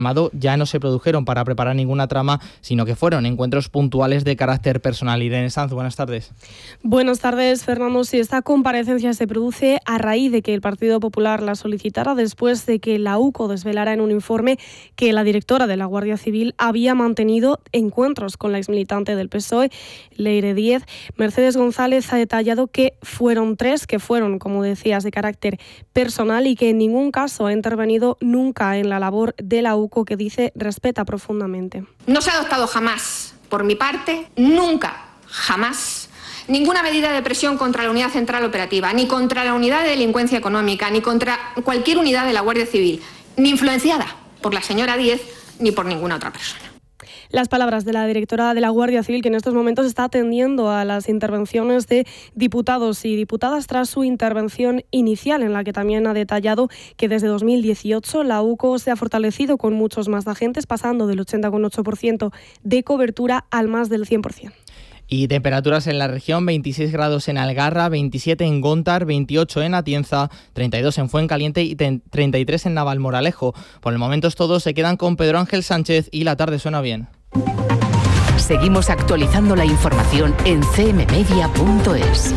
ya no se produjeron para preparar ninguna trama, sino que fueron encuentros puntuales de carácter personal. Irene Sanz, buenas tardes. Buenas tardes, Fernando. Sí, esta comparecencia se produce a raíz de que el Partido Popular la solicitara después de que la UCO desvelara en un informe que la directora de la Guardia Civil había mantenido encuentros con la exmilitante del PSOE, Leire Díez. Mercedes González ha detallado que fueron 3, que fueron, como decías, de carácter personal y que en ningún caso ha intervenido nunca en la labor de la UCO, que dice respeta profundamente. No se ha adoptado jamás, por mi parte, nunca, jamás, ninguna medida de presión contra la Unidad Central Operativa, ni contra la Unidad de Delincuencia Económica, ni contra cualquier unidad de la Guardia Civil, ni influenciada por la señora Díez, ni por ninguna otra persona. Las palabras de la directora de la Guardia Civil, que en estos momentos está atendiendo a las intervenciones de diputados y diputadas tras su intervención inicial, en la que también ha detallado que desde 2018 la UCO se ha fortalecido con muchos más agentes, pasando del 80,8% de cobertura al más del 100%. Y temperaturas en la región: 26 grados en Algarra, 27 en Góntar, 28 en Atienza, 32 en Fuencaliente y 33 en Navalmoral. Por el momento todos se quedan con Pedro Ángel Sánchez y La Tarde Suena Bien. Seguimos actualizando la información en cmmedia.es.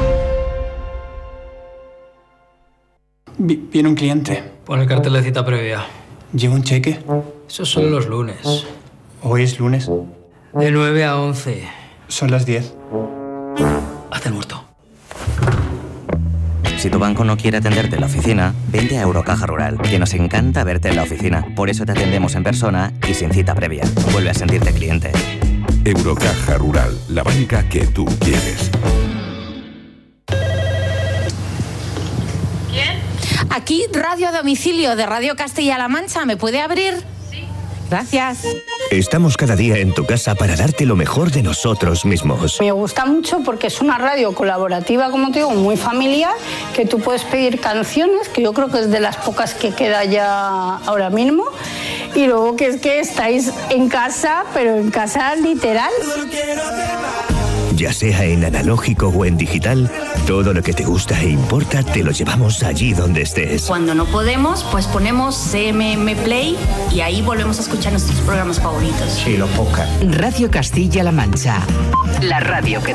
Viene un cliente. Pon el cartel de cita previa. ¿Lleva un cheque? Esos son los lunes. ¿Hoy es lunes? De 9 a 11. Son las 10. Haz el muerto. Si tu banco no quiere atenderte en la oficina, vente a Eurocaja Rural, que nos encanta verte en la oficina. Por eso te atendemos en persona y sin cita previa. Vuelve a sentirte cliente. Eurocaja Rural, la banca que tú quieres. ¿Quién? Aquí, radio a domicilio de Radio Castilla-La Mancha. ¿Me puede abrir? Sí. Gracias. Estamos cada día en tu casa para darte lo mejor de nosotros mismos. Me gusta mucho porque es una radio colaborativa, como te digo, muy familiar, que tú puedes pedir canciones, que yo creo que es de las pocas que queda ya ahora mismo. Y luego que es que estáis en casa, pero en casa literal. Ya sea en analógico o en digital, todo lo que te gusta e importa te lo llevamos allí donde estés. Cuando no podemos, pues ponemos CMM Play y ahí volvemos a escuchar nuestros programas favoritos. Sí, los podcasts. Radio Castilla-La Mancha, la radio que